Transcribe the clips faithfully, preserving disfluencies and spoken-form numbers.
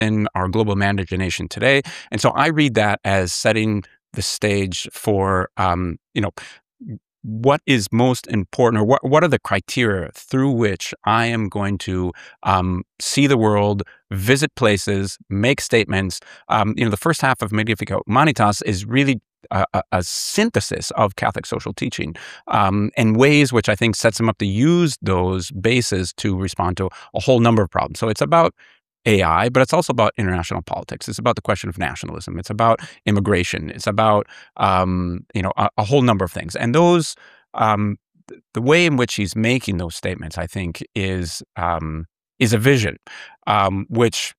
in our global imagination today. And so I read that as setting the stage for, um, you know, what is most important, or what, what are the criteria through which I am going to um, see the world, visit places, make statements. Um, you know, the first half of Magnificat Humanitas is really a, a, a synthesis of Catholic social teaching um, in ways which I think sets them up to use those bases to respond to a whole number of problems. So it's about A I, but it's also about international politics. It's about the question of nationalism. It's about immigration. It's about um, you know a, a whole number of things. And those um, th- the way in which he's making those statements, I think, is um, is a vision um, which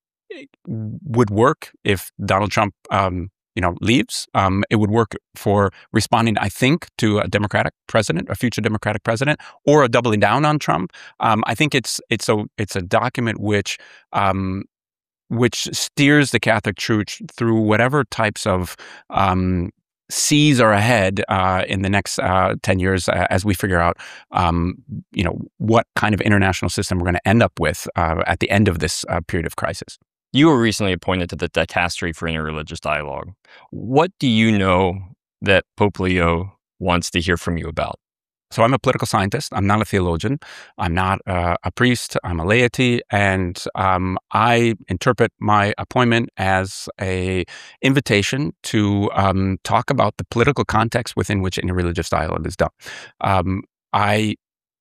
would work if Donald Trump um, you know leaves. Um, it would work for responding, I think, to a Democratic president, a future Democratic president, or a doubling down on Trump. Um, I think it's it's a it's a document which um, which steers the Catholic Church through whatever types of um, seas are ahead uh, in the next uh, ten years uh, as we figure out, um, you know, what kind of international system we're going to end up with uh, at the end of this uh, period of crisis. You were recently appointed to the Dicastery for Interreligious Dialogue. What do you know that Pope Leo wants to hear from you about? So I'm a political scientist. I'm not a theologian. I'm not uh, a priest. I'm a laity, and um, I interpret my appointment as a invitation to um, talk about the political context within which interreligious dialogue is done. Um, I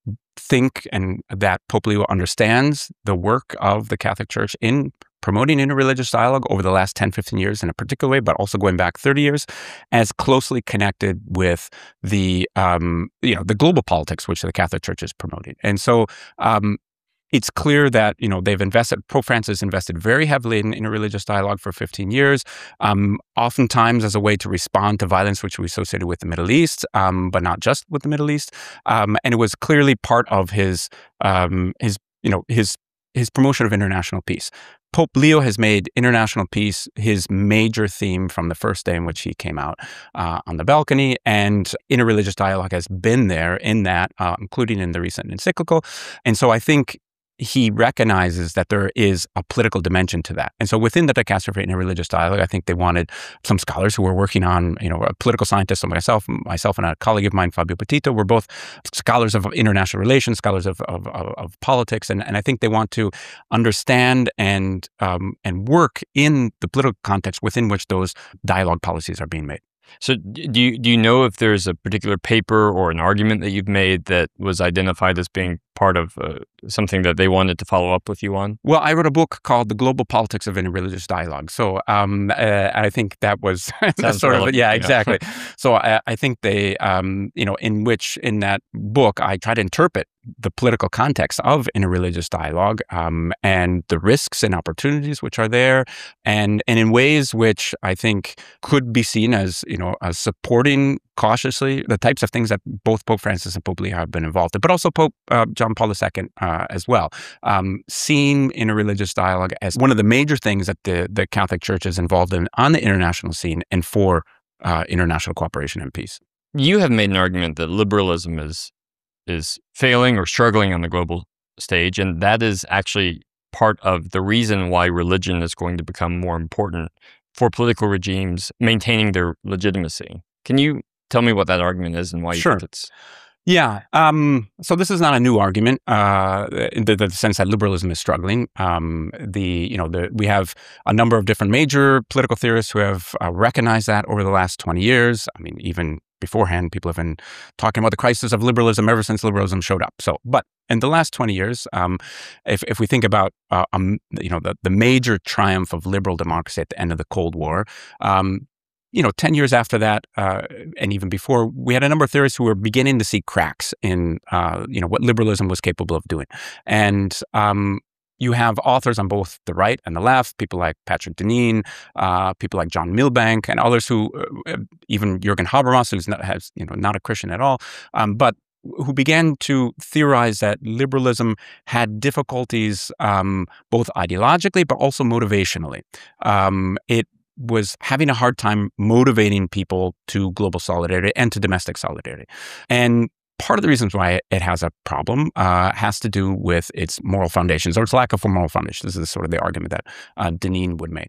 think and that Pope Leo understands the work of the Catholic Church in promoting interreligious dialogue over the last ten, fifteen years in a particular way, but also going back thirty years, as closely connected with the, um, you know, the global politics which the Catholic Church is promoting. And so um, it's clear that, you know, they've invested, Pope Francis invested very heavily in interreligious dialogue for fifteen years, um, oftentimes as a way to respond to violence which we associated with the Middle East, um, but not just with the Middle East. Um, and it was clearly part of his, um, his, you know, his, his promotion of international peace. Pope Leo has made international peace his major theme from the first day in which he came out uh, on the balcony, and interreligious dialogue has been there in that, uh, including in the recent encyclical. And so I think he recognizes that there is a political dimension to that. And so within the Dicastery for Interreligious Dialogue, I think they wanted some scholars who were working on, you know, a political scientist, so myself, myself and a colleague of mine, Fabio Petito, were both scholars of international relations, scholars of, of, of, of politics. And, and I think they want to understand and, um, and work in the political context within which those dialogue policies are being made. So do you, do you know if there's a particular paper or an argument that you've made that was identified as being part of uh, something that they wanted to follow up with you on? Well, I wrote a book called The Global Politics of Interreligious Dialogue. So um, uh, I think that was sort of, yeah, exactly. Yeah. So I, I think they, um, you know, in which, in that book, I try to interpret the political context of interreligious dialogue um, and the risks and opportunities which are there, and and in ways which I think could be seen as, you know, as supporting cautiously the types of things that both Pope Francis and Pope Leo have been involved in, but also Pope uh, John Paul the Second uh, as well, um, seeing interreligious dialogue as one of the major things that the, the Catholic Church is involved in on the international scene and for uh, international cooperation and peace. You have made an argument that liberalism is is failing or struggling on the global stage, and that is actually part of the reason why religion is going to become more important for political regimes maintaining their legitimacy. Can you tell me what that argument is and why you Sure. think it's... Yeah. Um, so this is not a new argument uh, in the, the sense that liberalism is struggling. Um, the you know the, we have a number of different major political theorists who have uh, recognized that over the last twenty years. I mean, even beforehand, people have been talking about the crisis of liberalism ever since liberalism showed up. So, but in the last twenty years, um, if if we think about uh, um, you know the the major triumph of liberal democracy at the end of the Cold War. Um, You know, ten years after that, uh, and even before, we had a number of theorists who were beginning to see cracks in, uh, you know, what liberalism was capable of doing. And um, you have authors on both the right and the left, people like Patrick Deneen, uh, people like John Milbank, and others who, uh, even Jürgen Habermas, who's not, has, you know, not a Christian at all, um, but who began to theorize that liberalism had difficulties um, both ideologically, but also motivationally. Um, it was having a hard time motivating people to global solidarity and to domestic solidarity. And part of the reasons why it has a problem uh, has to do with its moral foundations or its lack of moral foundations. This is sort of the argument that uh, Deneen would make.